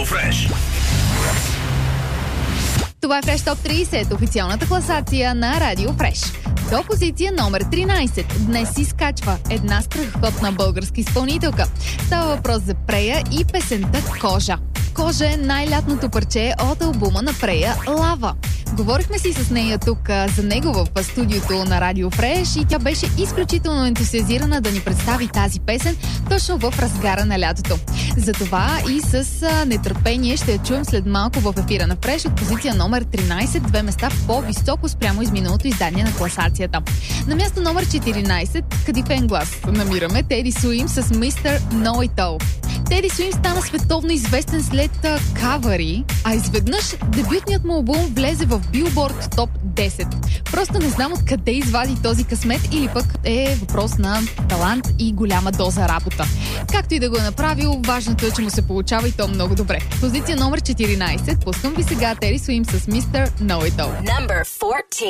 Fresh. Това е Fresh Top 30, официалната класация на Радио Fresh. До позиция номер 13 днес си скачва една страхотна българска изпълнителка. Става въпрос за Прея и песента Кожа. Кожа е най-лятното парче от албума на Прея Лава. Говорихме си с нея тук за него в студиото на Радио Фреш и тя беше изключително ентусиазирана да ни представи тази песен точно в разгара на лятото. Затова и с нетърпение ще я чуем след малко в ефира на Фреш от позиция номер 13, две места по-високо спрямо изминалото издание на класацията. На място номер 14, кадифен глас, намираме Теди Суим с Mr. Know It All. Теди Суим стана световно известен след кавъри, а изведнъж дебютният му албум влезе в Billboard Top 10. Просто не знам откъде извади този късмет или пък е въпрос на талант и голяма доза работа. Както и да го е направил, важното е, че му се получава и то много добре. Позиция номер 14, пускам ви сега Теди Суим с Mr. Know It All. Number 14.